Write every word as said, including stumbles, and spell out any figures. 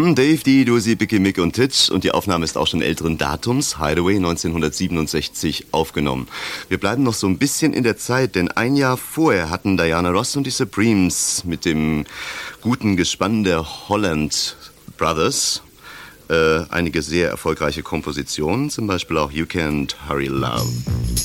Mhm, Dave, die, Dusi, Bicky, Mick und Titch. Und die Aufnahme ist auch schon älteren Datums. Hideaway neunzehnhundertsiebenundsechzig aufgenommen. Wir bleiben noch so ein bisschen in der Zeit, denn ein Jahr vorher hatten Diana Ross und die Supremes mit dem guten Gespann der Holland Brothers äh, einige sehr erfolgreiche Kompositionen, zum Beispiel auch You Can't Hurry Love.